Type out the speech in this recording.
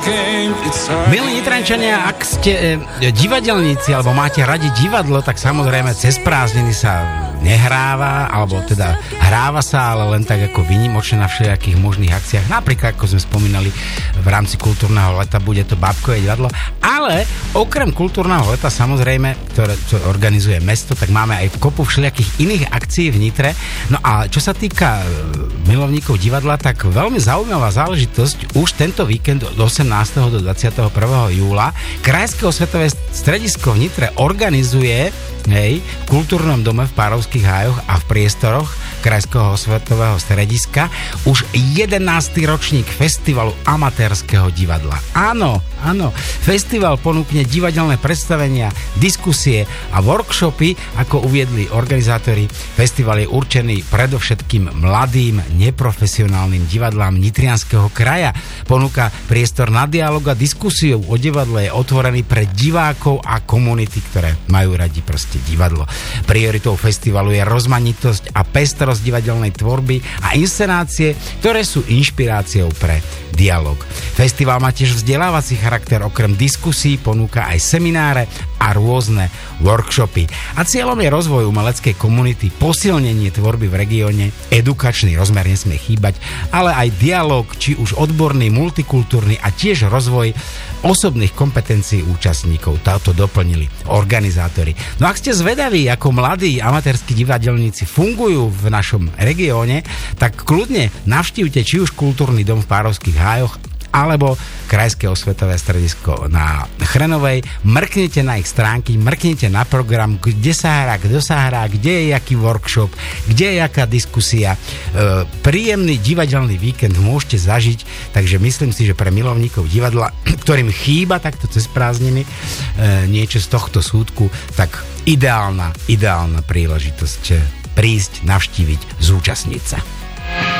Milí Nitrančania, ak ste divadelníci alebo máte radi divadlo, tak samozrejme cez prázdniny sa nehráva, alebo teda hráva sa, ale len tak ako výnimočne na všelijakých možných akciách. Napríklad, ako sme spomínali, v rámci kultúrneho leta bude to Bábkové divadlo, ale okrem kultúrneho leta samozrejme, ktoré organizuje mesto, tak máme aj kopu všelijakých iných akcií v Nitre. No a čo sa týka milovníkov divadla, tak veľmi zaujímavá záležitosť už tento víkend od 18. do 21. júla Krajské osvetové stredisko v Nitre organizuje v kultúrnom dome v Párovských hájoch a v priestoroch Krajského osvetového strediska už 11. ročník festivalu amatérskeho divadla. Áno, festival ponúkne divadelné predstavenia, diskusie a workshopy, ako uviedli organizátori. Festival je určený predovšetkým mladým, neprofesionálnym divadlám Nitrianskeho kraja. Ponúka priestor na dialog a diskusiu o divadle, je otvorený pre divákov a komunity, ktoré majú radi proste divadlo. Prioritou festivalu je rozmanitosť a pestrosť divadelnej tvorby a inscenácie, ktoré sú inšpiráciou pre dialog. Festival má tiež vzdelávací charakter, okrem diskusí ponúka aj semináre a rôzne workshopy. A cieľom je rozvoj umeleckej komunity, posilnenie tvorby v regióne, edukačný rozmer nesmie chýbať, ale aj dialog, či už odborný, multikultúrny a tiež rozvoj osobných kompetencií účastníkov. Táto doplnili organizátori. No ak ste zvedaví, ako mladí amatérski divadelníci fungujú v našom regióne, tak kľudne navštívte či už kultúrny dom v Párovských hájoch alebo Krajské osvetové stredisko na Chrenovej. Mrknite na ich stránky, mrknite na program, kde sa hrá, kto sa hrá, kde je jaký workshop, kde je jaká diskusia. Príjemný divadelný víkend môžete zažiť, takže myslím si, že pre milovníkov divadla, ktorým chýba takto cez prázdniny niečo z tohto súdku, tak ideálna príležitosť prísť, navštíviť, zúčastniť sa.